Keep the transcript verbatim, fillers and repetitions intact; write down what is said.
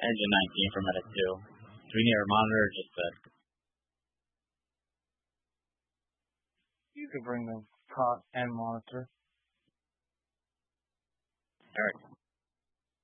Engine nineteen for Medic two. Do we need our monitor or just the... You could bring the cot and monitor. Alright.